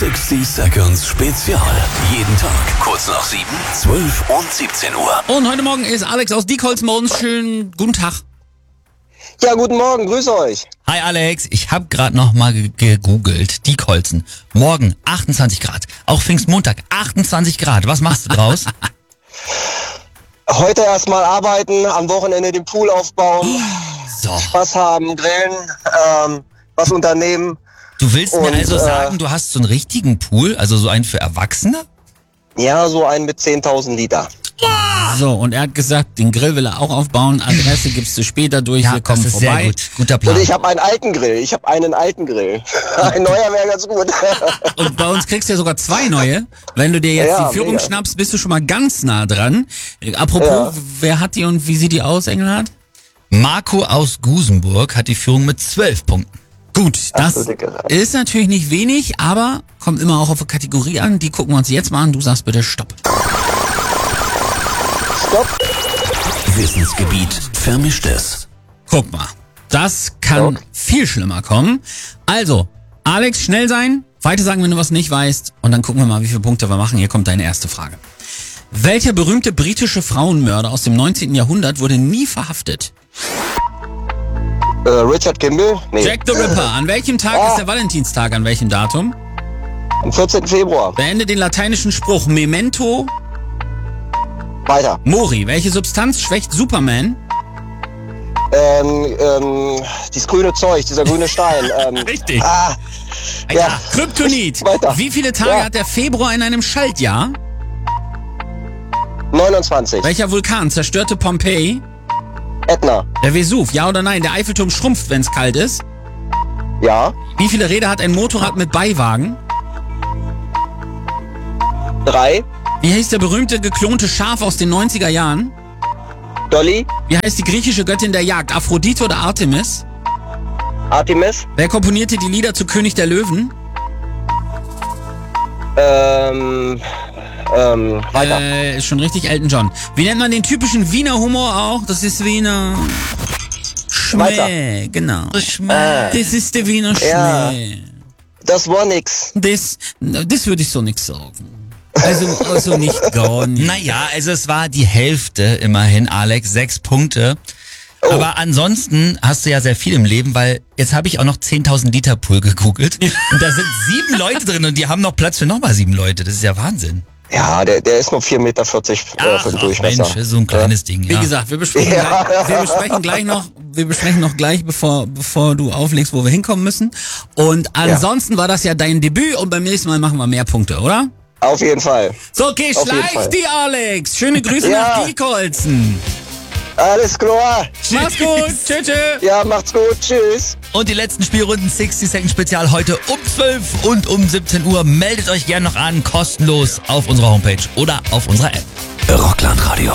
60 Seconds Spezial. Jeden Tag kurz nach 7, 12 und 17 Uhr. Und heute Morgen ist Alex aus Diekholz bei uns. Schönen guten Tag. Ja, guten Morgen, grüße euch. Hi Alex, ich habe gerade noch mal gegoogelt. Diekholzen. Morgen 28 Grad. Auch Pfingstmontag 28 Grad. Was machst du draus? Heute erstmal arbeiten, am Wochenende den Pool aufbauen, So. Spaß haben, grillen, was unternehmen. Du willst mir Und, also sagen, du hast so einen richtigen Pool, also so einen für Erwachsene? Ja, so einen mit 10.000 Liter. So, und er hat gesagt, den Grill will er auch aufbauen. Adresse gibst du später durch. Wir kommen das ist vorbei. sehr gut. Guter Plan. Und ich habe einen alten Grill. Ein neuer wäre ganz gut. Und bei uns kriegst du ja sogar 2 neue. Wenn du dir jetzt Ja, die Führung mega. schnappst, bist du schon mal ganz nah dran. Apropos, Ja. wer hat die und wie sieht die aus, Engelhardt? Marco aus Gusenburg hat die Führung mit 12 Punkten. Gut, das du dicke Sache. ist natürlich nicht wenig, aber kommt immer auch auf eine Kategorie an. Die gucken wir uns jetzt mal an. Du sagst bitte Stopp. Stopp. Wissensgebiet Vermischtes. Guck mal, das kann Stopp. viel schlimmer kommen. Also, Alex, schnell sein, weiter sagen, wenn du was nicht weißt. Und dann gucken wir mal, wie viele Punkte wir machen. Hier kommt deine erste Frage. Welcher berühmte britische Frauenmörder aus dem 19. Jahrhundert wurde nie verhaftet? Richard Kimball? Nee. Jack the Ripper. An welchem Tag ist der Valentinstag? An welchem Datum? Am 14. Februar. Beende den lateinischen Spruch Memento Weiter. Mori. Welche Substanz schwächt Superman? Dieses grüne Zeug, dieser grüne Stein. Richtig. Ja. Kryptonit. Weiter. Wie viele Tage Ja. hat der Februar in einem Schaltjahr? 29. Welcher Vulkan zerstörte Pompeji? Ätna. Der Vesuv. Ja oder nein? Der Eiffelturm schrumpft, wenn es kalt ist. Ja. Wie viele Räder hat ein Motorrad mit Beiwagen? 3. Wie heißt der berühmte geklonte Schaf aus den 90er Jahren? Dolly. Wie heißt die griechische Göttin der Jagd? Aphrodite oder Artemis? Artemis. Wer komponierte die Lieder zu König der Löwen? Weiter. Ist schon richtig, Elton John. Wie nennt man den typischen Wiener Humor auch? Das ist Wiener Schmäh, genau. Das ist der Wiener Ja. Schmäh. Das war nix. Das würde ich so nix sagen. Also nicht gar nicht. Naja, also es war die Hälfte immerhin, Alex, 6 Punkte. Oh. Aber ansonsten hast du ja sehr viel im Leben, weil jetzt habe ich auch noch 10.000 Liter Pool gegoogelt. Und da sind 7 Leute drin und die haben noch Platz für nochmal 7 Leute. Das ist ja Wahnsinn. Ja, der ist nur 4,40 Meter für den Durchmesser. Mensch, so ein kleines Ding, Wie ja. gesagt, wir besprechen noch gleich, bevor du auflegst, wo wir hinkommen müssen. Und ansonsten war das ja dein Debüt und beim nächsten Mal machen wir mehr Punkte, oder? Auf jeden Fall. So, Auf jeden Fall. geschleift die Alex. Schöne Grüße Ja. nach Diekholzen. Alles klar. Mach's gut. Tschüss. Ja, macht's gut. Tschüss. Und die letzten Spielrunden 60 Second Spezial heute um 12 und um 17 Uhr. Meldet euch gerne noch an, kostenlos auf unserer Homepage oder auf unserer App. Rockland Radio.